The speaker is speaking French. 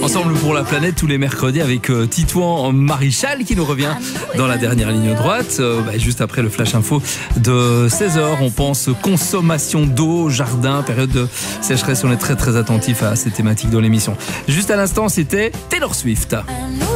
Ensemble pour la planète tous les mercredis avec Titouan Maréchal qui nous revient dans la dernière ligne droite. Juste après le flash info de 16h, on pense consommation d'eau, jardin, période de sécheresse. On est très très attentif à ces thématiques dans l'émission. Juste à l'instant, c'était Taylor Swift.